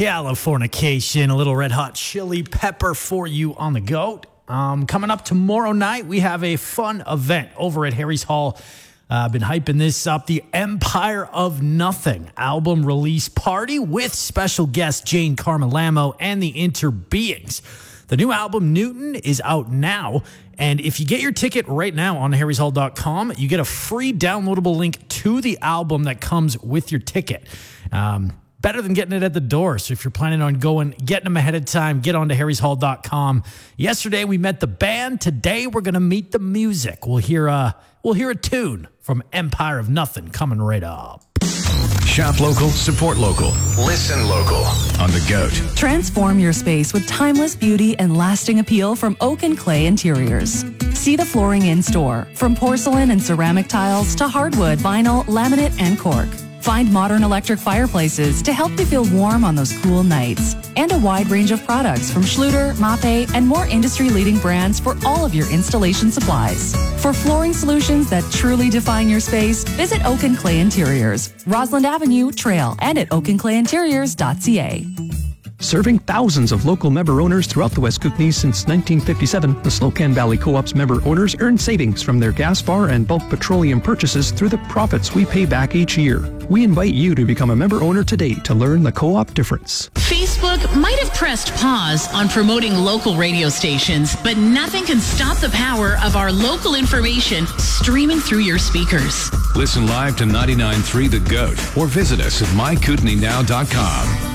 Californication, a little red hot chili pepper for you on the goat. Coming up tomorrow night, we have a fun event over at Harry's Hall. I've been hyping this up. The Empire of Nothing album release party with special guest Jane Carmelamo and the Interbeings. The new album, Newton, is out now. And if you get your ticket right now on harryshall.com, you get a free downloadable link to the album that comes with your ticket. Better than getting it at the door. So if you're planning on getting them ahead of time, get on to harryshall.com. Yesterday, we met the band. Today, we're going to meet the music. We'll hear a tune from Empire of Nothing coming right up. Shop local, support local, listen local on the GOAT. Transform your space with timeless beauty and lasting appeal from Oak and Clay Interiors. See the flooring in store, from porcelain and ceramic tiles to hardwood, vinyl, laminate, and cork. Find modern electric fireplaces to help you feel warm on those cool nights. And a wide range of products from Schluter, Mape, and more industry-leading brands for all of your installation supplies. For flooring solutions that truly define your space, visit Oak and Clay Interiors, Roslyn Avenue, Trail, and at oakandclayinteriors.ca. Serving thousands of local member owners throughout the West Kootenays since 1957, the Slocan Valley Co-op's member owners earn savings from their gas bar and bulk petroleum purchases through the profits we pay back each year. We invite you to become a member owner today to learn the co-op difference. Facebook might have pressed pause on promoting local radio stations, but nothing can stop the power of our local information streaming through your speakers. Listen live to 99.3 The GOAT or visit us at mykootenaynow.com.